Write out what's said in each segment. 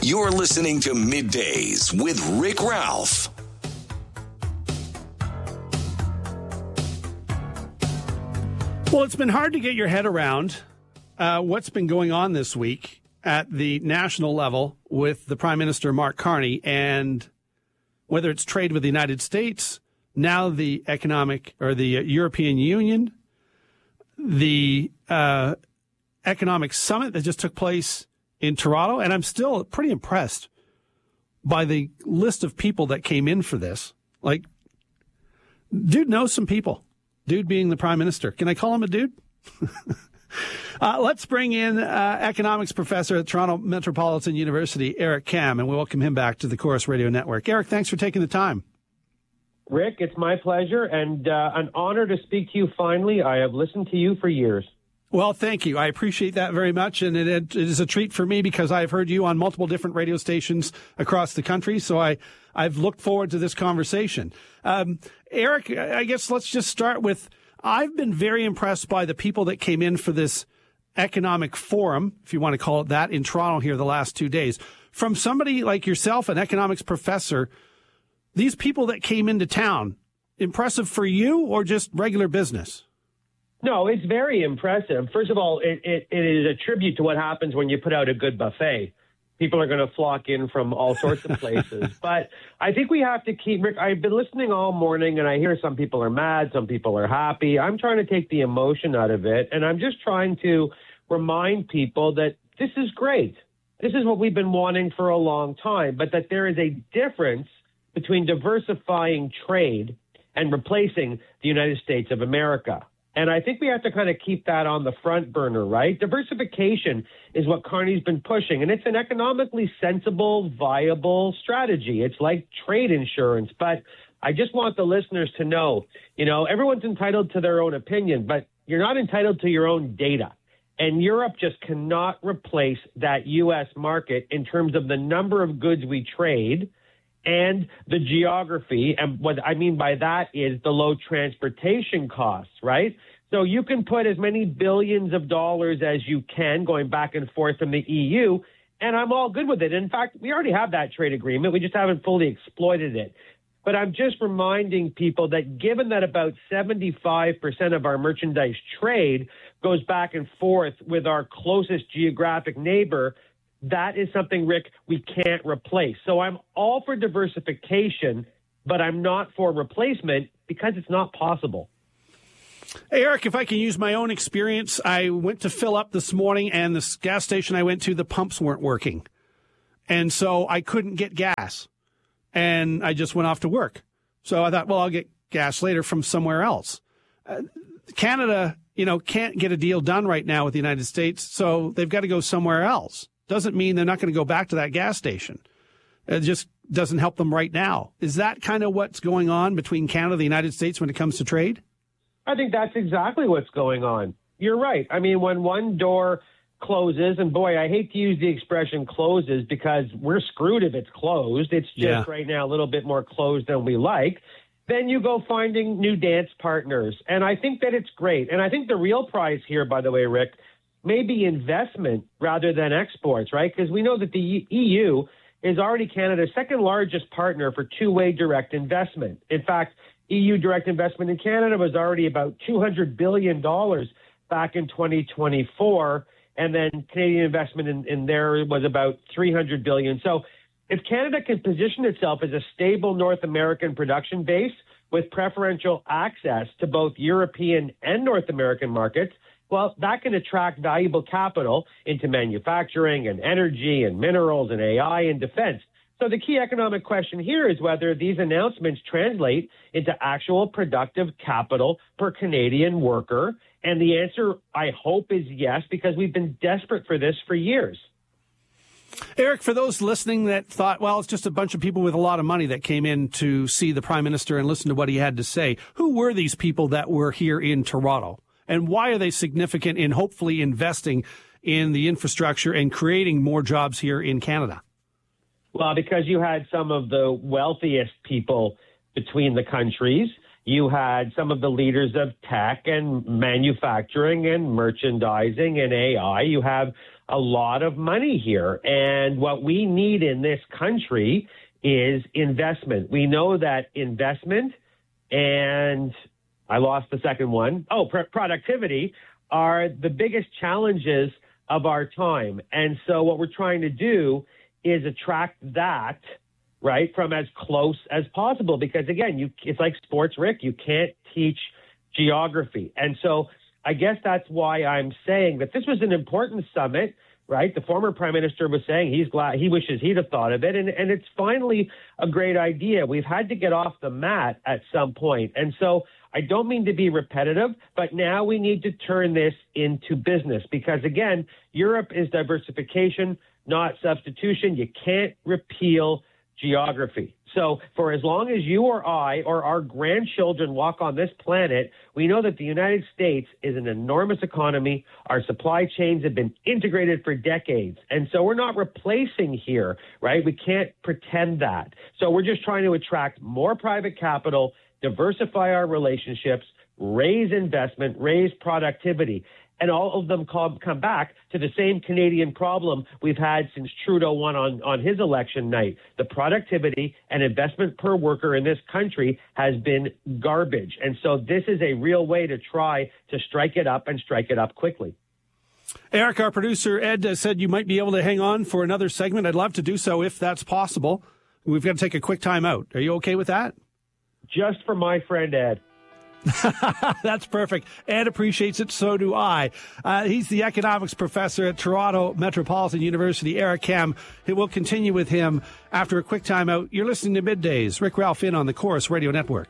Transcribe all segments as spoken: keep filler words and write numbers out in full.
You're listening to Middays with Rick Ralph. Well, it's been hard to get your head around uh, what's been going on this week at the national level with the Prime Minister, Mark Carney, and whether it's trade with the United States, now the economic or the European Union, the uh, economic summit that just took place in Toronto. And I'm still pretty impressed by the list of people that came in for this. Like, dude knows some people. Dude being the Prime Minister. Can I call him a dude? uh, let's bring in uh, economics professor at Toronto Metropolitan University, Eric Kam, and we welcome him back to the Chorus Radio Network. Eric, thanks for taking the time. Rick, it's my pleasure and uh, an honor to speak to you finally. I have listened to you for years. Well, thank you. I appreciate that very much, and it, it is a treat for me because I've heard you on multiple different radio stations across the country, so I, I've looked forward to this conversation. Um, Eric, I guess let's just start with, I've been very impressed by the people that came in for this economic forum, if you want to call it that, in Toronto here the last two days. From somebody like yourself, an economics professor, these people that came into town, impressive for you or just regular business? No, it's very impressive. First of all, it, it, it is a tribute to what happens when you put out a good buffet. People are going to flock in from all sorts of places. But I think we have to keep, Rick, I've been listening all morning and I hear some people are mad, some people are happy. I'm trying to take the emotion out of it. And I'm just trying to remind people that this is great. This is what we've been wanting for a long time, but that there is a difference between diversifying trade and replacing the United States of America. And I think we have to kind of keep that on the front burner, right? Diversification is what Carney's been pushing, and it's an economically sensible, viable strategy. It's like trade insurance. But I just want the listeners to know, you know, everyone's entitled to their own opinion, but you're not entitled to your own data. And Europe just cannot replace that U S market in terms of the number of goods we trade and the geography. And what I mean by that is the low transportation costs, right? So you can put as many billions of dollars as you can going back and forth from the E U, and I'm all good with it. In fact, we already have that trade agreement. We just haven't fully exploited it. But I'm just reminding people that given that about seventy-five percent of our merchandise trade goes back and forth with our closest geographic neighbor, that is something, Rick, we can't replace. So I'm all for diversification, but I'm not for replacement because it's not possible. Hey, Eric, if I can use my own experience, I went to fill up this morning, and the gas station I went to, the pumps weren't working. And so I couldn't get gas, and I just went off to work. So I thought, well, I'll get gas later from somewhere else. Uh, Canada, you know, can't get a deal done right now with the United States, so they've got to go somewhere else. Doesn't mean they're not going to go back to that gas station. It just doesn't help them right now. Is that kind of what's going on between Canada and the United States when it comes to trade? I think that's exactly what's going on. You're right. I mean, when one door closes, and boy, I hate to use the expression closes because we're screwed if it's closed. It's just yeah. right now a little bit more closed than we like. Then you go finding new dance partners. And I think that it's great. And I think the real prize here, by the way, Rick, maybe investment rather than exports, right? Because we know that the E U is already Canada's second largest partner for two-way direct investment. In fact, E U direct investment in Canada was already about two hundred billion dollars back in twenty twenty-four, and then Canadian investment in, in there was about three hundred billion dollars. So if Canada can position itself as a stable North American production base with preferential access to both European and North American markets, well, that can attract valuable capital into manufacturing and energy and minerals and A I and defense. So the key economic question here is whether these announcements translate into actual productive capital per Canadian worker. And the answer, I hope, is yes, because we've been desperate for this for years. Eric, for those listening that thought, well, it's just a bunch of people with a lot of money that came in to see the Prime Minister and listen to what he had to say, who were these people that were here in Toronto? And why are they significant in hopefully investing in the infrastructure and creating more jobs here in Canada? Well, because you had some of the wealthiest people between the countries. You had some of the leaders of tech and manufacturing and merchandising and A I. You have a lot of money here. And what we need in this country is investment. We know that investment and I lost the second one. Oh, pr- productivity are the biggest challenges of our time. And so what we're trying to do is attract that, right, from as close as possible. Because, again, you it's like sports, Rick. You can't teach geography. And so I guess that's why I'm saying that this was an important summit, right? The former prime minister was saying he's glad, he wishes he'd have thought of it. And, and it's finally a great idea. We've had to get off the mat at some point. And so I don't mean to be repetitive, but now we need to turn this into business because, again, Europe is diversification, not substitution. You can't repeal geography. So for as long as you or I or our grandchildren walk on this planet, we know that the United States is an enormous economy. Our supply chains have been integrated for decades. And so we're not replacing here, right? We can't pretend that. So we're just trying to attract more private capital, diversify our relationships, raise investment, raise productivity. And all of them come, come back to the same Canadian problem we've had since Trudeau won on, on his election night. The productivity and investment per worker in this country has been garbage. And so this is a real way to try to strike it up and strike it up quickly. Eric, our producer, Ed, uh, said you might be able to hang on for another segment. I'd love to do so if that's possible. We've got to take a quick time out. Are you okay with that? Just for my friend Ed. That's perfect. Ed appreciates it. So do I. Uh, he's the economics professor at Toronto Metropolitan University, Eric Kam. We'll continue with him after a quick time out. You're listening to Middays. Rick Ralph in on the Chorus Radio Network.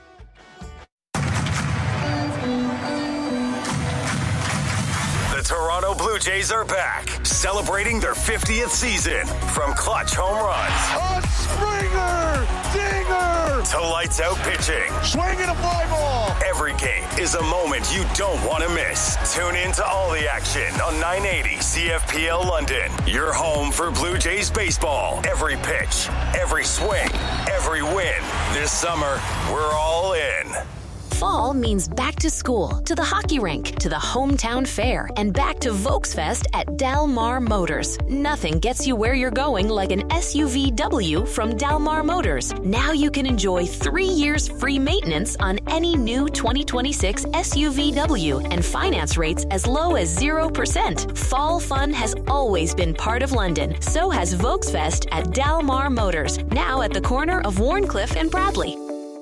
The Toronto Blue Jays are back, celebrating their fiftieth season. From clutch home runs, a Springer, dinger, to lights out pitching. Swinging a fly ball. Every game is a moment you don't want to miss. Tune in to all the action on nine eighty C F P L London. Your home for Blue Jays baseball. Every pitch, every swing, every win. This summer, we're all in. Fall means back to school, to the hockey rink, to the hometown fair, and back to Volksfest at Del Mar Motors. Nothing gets you where you're going like an S U V W from Del Mar Motors. Now you can enjoy three years free maintenance on any new twenty twenty-six S U V W and finance rates as low as zero percent. Fall fun has always been part of London. So has Volksfest at Del Mar Motors, now at the corner of Warncliffe and Bradley.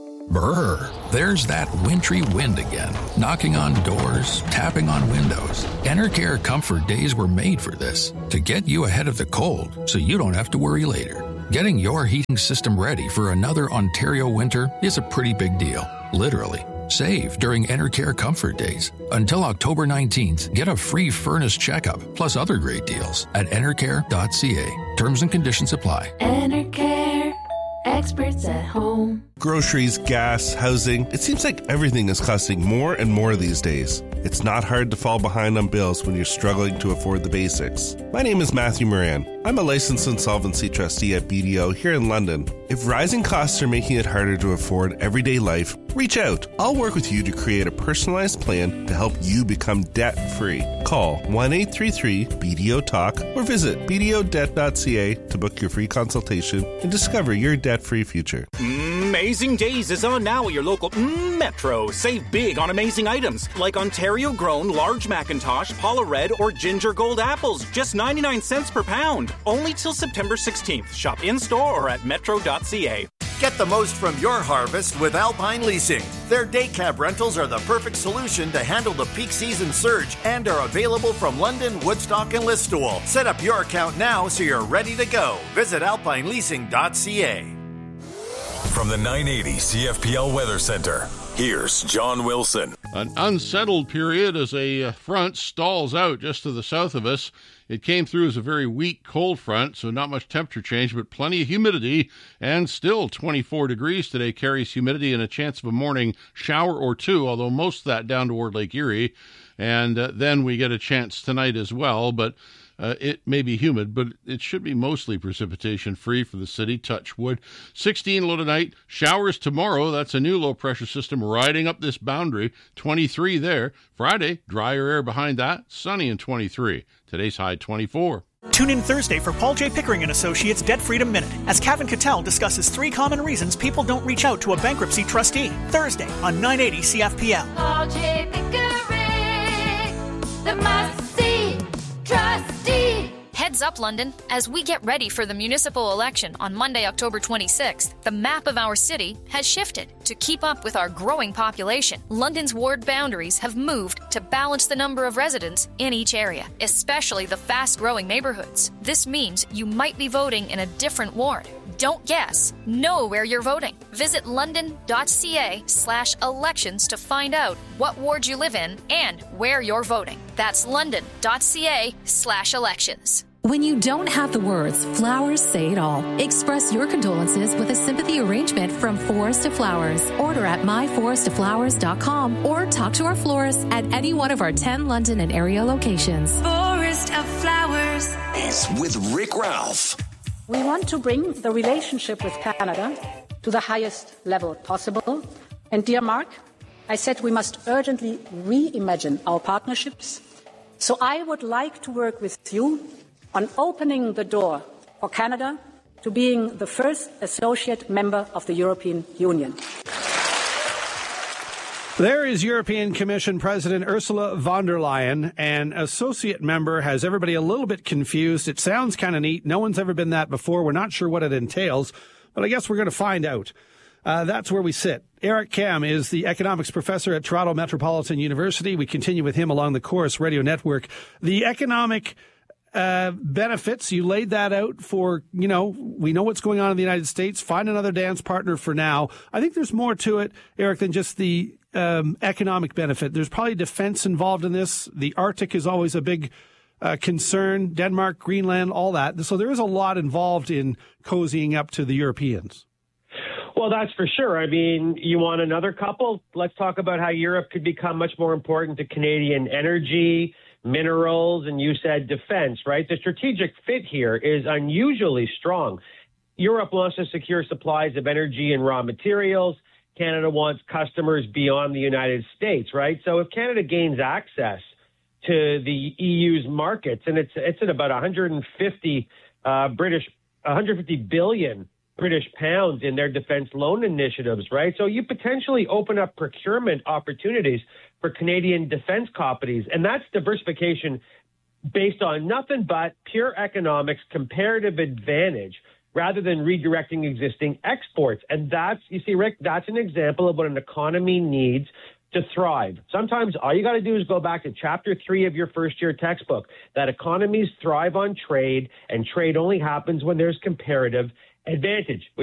Brr, there's that wintry wind again, knocking on doors, tapping on windows. Enercare Comfort Days were made for this, to get you ahead of the cold so you don't have to worry later. Getting your heating system ready for another Ontario winter is a pretty big deal, literally. Save during Enercare Comfort Days. Until October nineteenth, get a free furnace checkup, plus other great deals at enercare dot c a. Terms and conditions apply. Enercare. Experts at home. Groceries, gas, housing. It seems like everything is costing more and more these days. It's not hard to fall behind on bills when you're struggling to afford the basics. My name is Matthew Moran. I'm a licensed insolvency trustee at B D O here in London. If rising costs are making it harder to afford everyday life, reach out. I'll work with you to create a personalized plan to help you become debt-free. Call one eight three three B D O talk or visit b d o debt dot c a to book your free consultation and discover your debt-free future. Amazing Days is on now at your local Metro. Save big on amazing items like Ontario-grown large Macintosh, Paula Red, or Ginger Gold apples, just ninety-nine cents per pound. Only till September sixteenth. Shop in-store or at metro dot c a. Get the most from your harvest with Alpine Leasing. Their day cab rentals are the perfect solution to handle the peak season surge and are available from London, Woodstock, and Listowel. Set up your account now so you're ready to go. Visit alpine leasing dot c a. From the nine eighty C F P L Weather Center, here's John Wilson. An unsettled period as a front stalls out just to the south of us. It came through as a very weak cold front, so not much temperature change, but plenty of humidity, and still twenty-four degrees today carries humidity and a chance of a morning shower or two, although most of that down toward Lake Erie. And uh, then we get a chance tonight as well, but Uh, it may be humid, but it should be mostly precipitation-free for the city. Touch wood. sixteen low tonight. Showers tomorrow. That's a new low-pressure system riding up this boundary. twenty-three there. Friday, drier air behind that. Sunny and twenty-three. Today's high twenty-four. Tune in Thursday for Paul J. Pickering and Associates Debt Freedom Minute as Kevin Cattell discusses three common reasons people don't reach out to a bankruptcy trustee. Thursday on nine eighty C F P L. Paul J. Pickering, the must-see trustee. Heads up, London. As we get ready for the municipal election on Monday, October twenty-sixth, the map of our city has shifted. To keep up with our growing population, London's ward boundaries have moved to balance the number of residents in each area, especially the fast-growing neighborhoods. This means you might be voting in a different ward. Don't guess. Know where you're voting. Visit london.ca slash elections to find out what ward you live in and where you're voting. That's london.ca slash elections. When you don't have the words, flowers say it all. Express your condolences with a sympathy arrangement from Forest to Flowers. Order at my forest to flowers dot com or talk to our florist at any one of our ten London and area locations. Forest of Flowers is with Rick Ralph. We want to bring the relationship with Canada to the highest level possible. And dear Mark, I said we must urgently reimagine our partnerships. So I would like to work with you on opening the door for Canada to being the first associate member of the European Union. There is European Commission President Ursula von der Leyen, and associate member has everybody a little bit confused. It sounds kind of neat. No one's ever been that before. We're not sure what it entails, but I guess we're going to find out. Uh, that's where we sit. Eric Kam is the economics professor at Toronto Metropolitan University. We continue with him along the Chorus Radio Network. The economic Uh, benefits, you laid that out for, you know, we know what's going on in the United States. Find another dance partner for now. I think there's more to it, Eric, than just the um, economic benefit. There's probably defense involved in this. The Arctic is always a big uh, concern. Denmark, Greenland, all that. So there is a lot involved in cozying up to the Europeans. Well, that's for sure. I mean, you want another couple? Let's talk about how Europe could become much more important to Canadian energy, minerals, and you said defense, right? The strategic fit here is unusually strong. Europe wants to secure supplies of energy and raw materials. Canada wants customers beyond the United States, right? So if Canada gains access to the E U's markets, and it's it's at about one hundred fifty uh, British, one hundred fifty billion British pounds in their defense loan initiatives, right? So you potentially open up procurement opportunities for Canadian defense companies, and that's diversification based on nothing but pure economics, comparative advantage, rather than redirecting existing exports. And that's, you see, Rick, that's an example of what an economy needs to thrive. Sometimes all you got to do is go back to chapter three of your first year textbook, that economies thrive on trade, and trade only happens when there's comparative advantage.